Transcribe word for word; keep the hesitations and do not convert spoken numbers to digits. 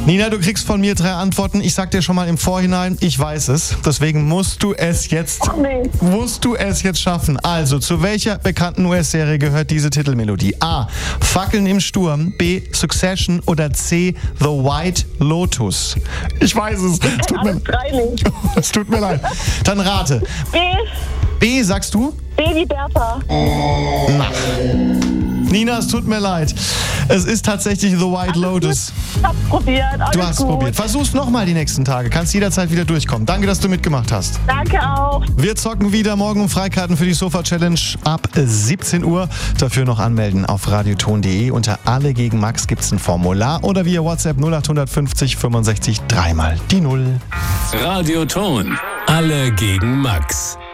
Nina, du kriegst von mir drei Antworten. Ich sag dir schon mal im Vorhinein, ich weiß es. Deswegen musst du es jetzt, Ach nee. musst du es jetzt schaffen. Also, zu welcher bekannten U S-Serie gehört diese Titelmelodie? A. Fackeln im Sturm. B. Succession. Oder C. The White Lotus. Ich weiß es. Es tut, Alles mir, drei nicht. es tut mir leid. Dann rate. B. B, sagst du? Baby Bertha. Na. Nina, es tut mir leid. Es ist tatsächlich The White Lotus. Ich hab's probiert. Alles Du hast es gut. probiert. Versuch's nochmal die nächsten Tage. Kannst jederzeit wieder durchkommen. Danke, dass du mitgemacht hast. Danke auch. Wir zocken wieder morgen um Freikarten für die Sofa-Challenge ab siebzehn Uhr. Dafür noch anmelden auf radioton punkt de. Unter Alle gegen Max gibt's ein Formular oder via WhatsApp null acht fünfzig fünfundsechzig dreimal die Null. Radioton. Alle gegen Max.